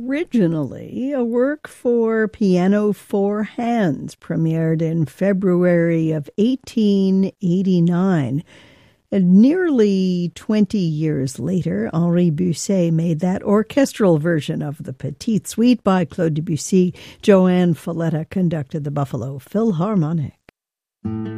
originally a work for piano four hands, premiered in February of 1889. And nearly 20 years later, Henri Busset made that orchestral version of the Petite Suite by Claude Debussy. Joanne Falletta conducted the Buffalo Philharmonic.